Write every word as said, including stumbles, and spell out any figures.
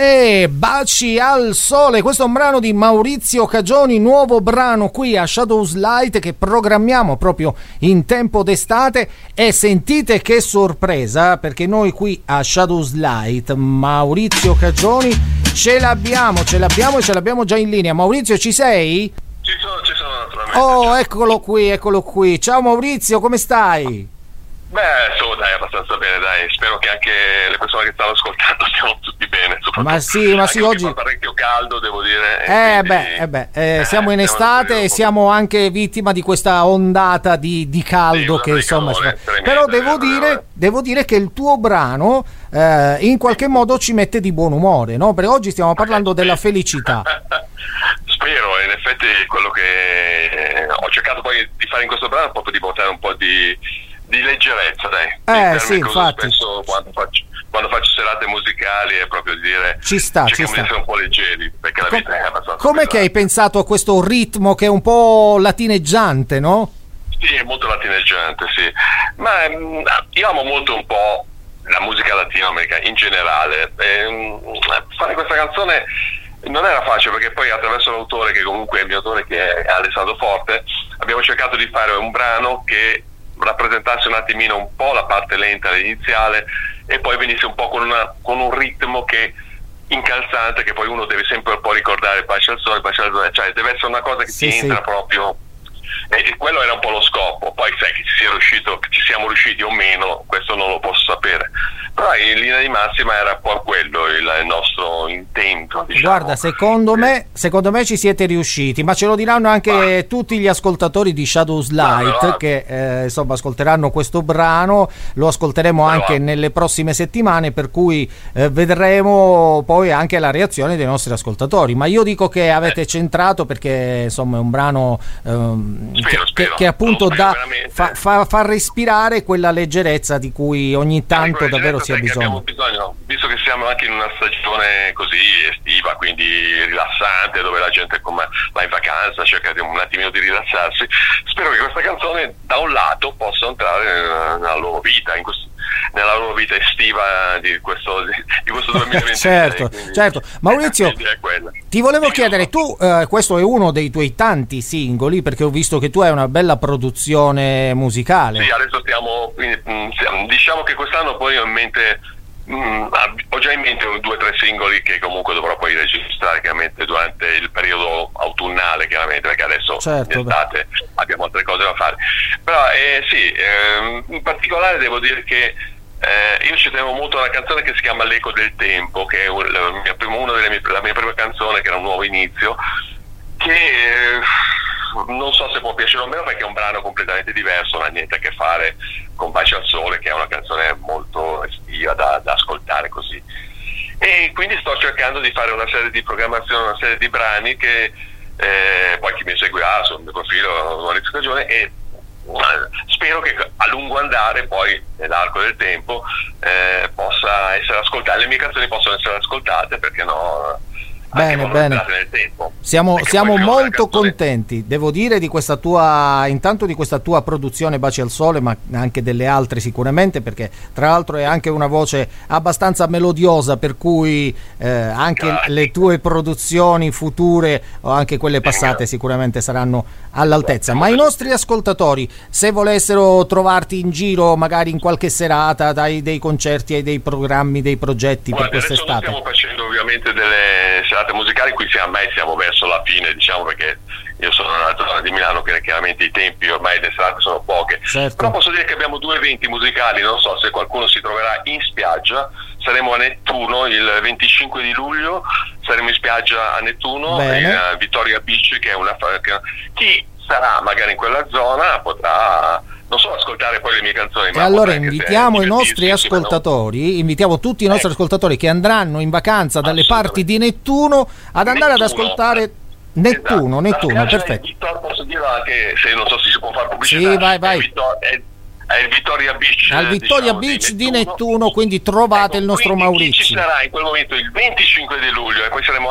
E Baci al sole, questo è un brano di Maurizio Cagioni, nuovo brano qui a Shadows Light che programmiamo proprio in tempo d'estate. E sentite che sorpresa, perché noi qui a Shadows Light Maurizio Cagioni ce l'abbiamo, ce l'abbiamo e ce l'abbiamo già in linea. Maurizio, ci sei? Ci sono, ci sono naturalmente. Oh, eccolo qui, eccolo qui. Ciao Maurizio, come stai? Beh, so, dai, abbastanza bene, dai. Spero che anche le persone che stanno ascoltando stiamo tutti bene. Ma sì, ma sì, oggi fa parecchio caldo, devo dire. Eh quindi... beh, eh beh eh, siamo in estate e siamo anche vittima di questa ondata di, di caldo sì, che insomma. Calore, però devo dire, devo dire che il tuo brano eh, in qualche modo ci mette di buon umore, no? Perché oggi stiamo parlando della felicità. Spero, in effetti quello che ho cercato poi di fare in questo brano è proprio di portare un po' di di leggerezza, dai. Eh sì, infatti. Spesso quando faccio, quando faccio serate musicali è proprio di dire ci sta, ci sta. di essere un po' leggeri, perché la Com- vita è abbastanza com'è pesante. Che hai pensato a questo ritmo che è un po' latineggiante, no? Sì, è molto latineggiante, sì. Ma mh, io amo molto un po' la musica latinoamericana in generale. E, mh, fare questa canzone non era facile, perché poi attraverso l'autore, che comunque è il mio autore, che è Alessandro Forte, abbiamo cercato di fare un brano che rappresentasse un attimino un po' la parte lenta iniziale e poi venisse un po' con, una, con un ritmo che incalzante, che poi uno deve sempre un po' ricordare Baci al sole, Baci al sole, cioè deve essere una cosa che sì, ti entra sì. proprio, e, e quello era un po' lo scopo. Poi sai che ci sia riuscito, che ci siamo riusciti o meno, questo non lo posso sapere, però in linea di massima era un po' quello il, il nostro intento, diciamo. Guarda, secondo me secondo me ci siete riusciti, ma ce lo diranno anche ah. tutti gli ascoltatori di Shadows Light, no, no. che eh, insomma ascolteranno questo brano, lo ascolteremo no, anche no. nelle prossime settimane, per cui eh, vedremo poi anche la reazione dei nostri ascoltatori. Ma io dico che avete eh. centrato, perché insomma è un brano ehm, spero, che, spero. che, che appunto dà, fa, fa, fa respirare quella leggerezza di cui ogni tanto davvero si ha bisogno. bisogno. Visto che siamo anche in una stagione così estiva, quindi rilassante, dove la gente come va in vacanza, cerca di un attimino di rilassarsi, spero che questa canzone da un lato possa entrare nella loro vita, in questo, nella loro vita estiva di questo, di questo duemilaventi. certo, quindi, certo. Maurizio, ti volevo sì, chiedere, tu eh, questo è uno dei tuoi tanti singoli, perché ho visto che tu hai una bella produzione musicale. Sì, adesso stiamo, diciamo che quest'anno poi ho in mente, mh, ho già in mente due o tre singoli che comunque dovrò poi registrare chiaramente durante il periodo autunnale, chiaramente, perché adesso certo, in estate beh. abbiamo altre cose da fare. Però eh, sì, eh, in particolare devo dire che eh, io ci tenevo molto a una canzone che si chiama L'eco del tempo, che è un, la mia prima, una delle mie, la mia prima canzone, che era un nuovo inizio, che eh, non so se può piacere o meno, perché è un brano completamente diverso, non ha niente a che fare con Baci al sole, che è una canzone molto estiva da, da ascoltare così. E quindi sto cercando di fare una serie di programmazioni, una serie di brani che eh, poi chi mi seguirà sul mio profilo Maurizio Cagioni, e spero che a lungo andare, poi nell'arco del tempo, eh, possa essere ascoltate, le mie canzoni possono essere ascoltate, perché no? Bene, bene. Nel tempo. Siamo, siamo molto canzone... contenti, devo dire, di questa tua, intanto di questa tua produzione Baci al sole, ma anche delle altre sicuramente, perché tra l'altro è anche una voce abbastanza melodiosa, per cui eh, anche Grazie. le tue produzioni future o anche quelle passate sicuramente saranno all'altezza. Ma i nostri ascoltatori, se volessero trovarti in giro, magari in qualche serata, dai dei concerti e dei programmi, dei progetti Guarda, per quest'estate. Stiamo facendo ovviamente delle serate musicali, qui siamo, ormai siamo verso la fine, diciamo, perché io sono nella zona di Milano, che chiaramente i tempi ormai le serate sono poche, certo. Però posso dire che abbiamo due eventi musicali, non so se qualcuno si troverà in spiaggia. Saremo a Nettuno il venticinque di luglio, saremo in spiaggia a Nettuno, Bene. in uh, Vittoria Beach, che è una che, chi sarà magari in quella zona potrà non solo ascoltare poi le mie canzoni, e ma allora invitiamo i nostri ascoltatori, invitiamo tutti i nostri ecco. ascoltatori che andranno in vacanza dalle parti di Nettuno ad andare Nettuno. ad ascoltare Nettuno, esatto. Nettuno, perfetto. Vittor, posso dirlo anche se non so se si può fare pubblicità. Sì, vai, vai. È, Vittor, è, è il Vittoria Beach, al Vittoria diciamo, Beach di Nettuno. Nettuno, quindi trovate ecco, il nostro Maurizio. Ci sarà in quel momento il venticinque di luglio, e poi saremo